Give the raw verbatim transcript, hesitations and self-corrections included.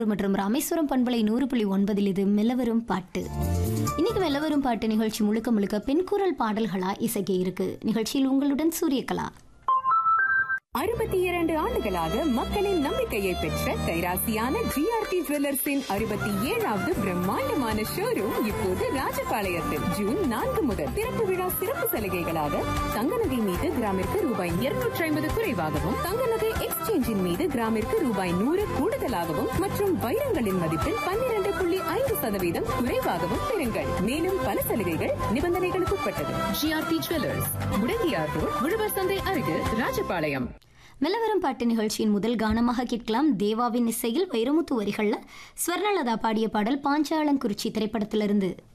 மற்றும் ராமேஸ்வரம் பண்பலை நூறு புள்ளி ஒன்பதில் இது மெல்லவரும் பாட்டு. இன்னைக்கு மெல்லவரும் பாட்டு நிகழ்ச்சி முழுக்க முழுக்க பெண் குரல் பாடல்களா இசைக்க இருக்கு. நிகழ்ச்சியில் உங்களுடன் சூரியகலா. அறுபத்தி இரண்டு ஆண்டுகளாக மக்களின் நம்பிக்கையை பெற்ற கைராசியான ஜிஆர்டி ஜுவல்லர்ஸின் அறுபத்தி ஏழாவது பிரம்மாண்டமான ஷோரூம் இப்போது ராஜபாளையத்தில் ஜூன் நான்கு முதல் திறப்பு விழா சிறப்பு சலுகைகளாக தங்க நகை மீது கிராமிற்கு ரூபாய் இருநூற்றி ஐம்பது குறைவாகவும், தங்க நகை எக்ஸ்சேஞ்சின் மீது கிராமிற்கு ரூபாய் நூறு கூடுதலாகவும் மற்றும் வைரங்களின் மதிப்பில் பன்னிரண்டு புள்ளி ஐந்து சதவீதம் குறைவாகவும் பெறுங்கள். மேலும் பல சலுகைகள் நிபந்தனைகளுக்கு உட்பட்டது. ஜிஆர்டி ஜுவல்லர்ஸ், முடங்கியார் ரோட், உழவர் சந்தை அருகில், ராஜபாளையம். மெல்லவரம் பாட்டு நிகழ்ச்சியின் முதல் கானமாக கேட்கலாம். தேவாவின் இசையில் வைரமுத்து வரிகள்ல ஸ்வர்ணலதா பாடிய பாடல் பாஞ்சாலங்குறிச்சி திரைப்படத்திலிருந்து.